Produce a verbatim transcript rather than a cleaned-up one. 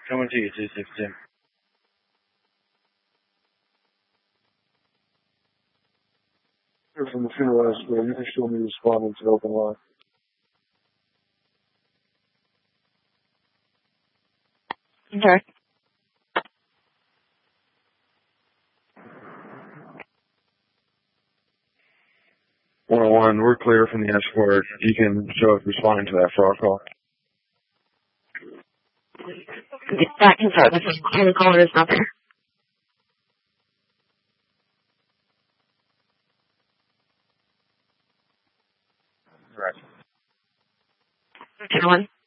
Coming to you, two sixteen. From the funeral escort, you can show me responding to open line. Okay. one oh one, we're clear from the escort. You can show us responding to that fraud call. That confirmed. This is Haley calling his number. Right. One.